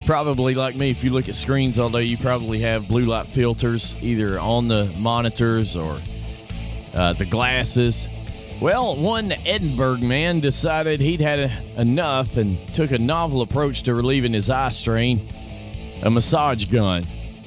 probably like me. If you look at screens all day, you probably have blue light filters either on the monitors or the glasses. Well, one Edinburgh man decided he'd had enough and took a novel approach to relieving his eye strain: a massage gun.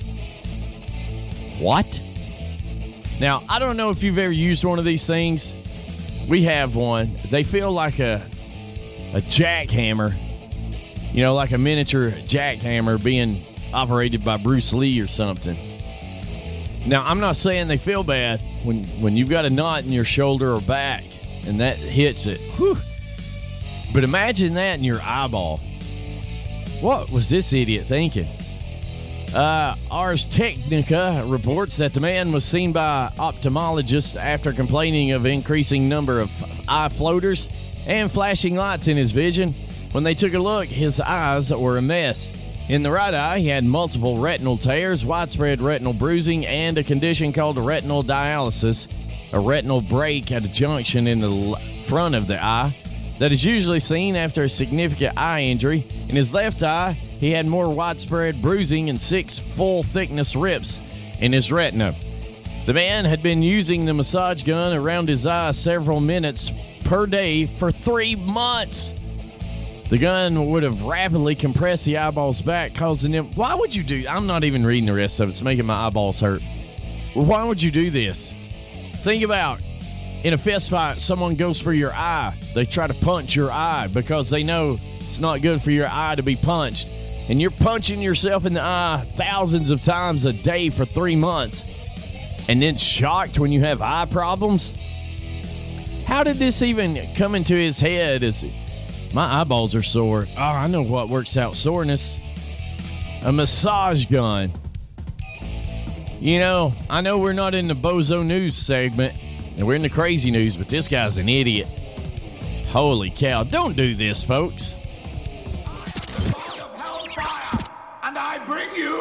What? Now, I don't know if you've ever used one of these things. We have one. They feel like a jackhammer, like a miniature jackhammer being operated by Bruce Lee or something. Now, I'm not saying they feel bad when you've got a knot in your shoulder or back and that hits it. Whew. But imagine that in your eyeball. What was this idiot thinking? Ars Technica reports that the man was seen by ophthalmologists after complaining of increasing number of eye floaters and flashing lights in his vision. When they took a look, his eyes were a mess. In the right eye, he had multiple retinal tears, widespread retinal bruising, and a condition called retinal dialysis, a retinal break at a junction in the front of the eye that is usually seen after a significant eye injury. In his left eye, he had more widespread bruising and 6 full-thickness rips in his retina. The man had been using the massage gun around his eye several minutes per day for 3 months. The gun would have rapidly compressed the eyeballs back, causing them... Why would you do... I'm not even reading the rest of it. It's making my eyeballs hurt. Why would you do this? Think about, in a fist fight, someone goes for your eye. They try to punch your eye because they know it's not good for your eye to be punched. And you're punching yourself in the eye thousands of times a day for 3 months. And then shocked when you have eye problems? How did this even come into his head? My eyeballs are sore. Oh, I know what works out soreness. A massage gun. I know we're not in the Bozo News segment, and we're in the crazy news, but this guy's an idiot. Holy cow. Don't do this, folks. And I bring you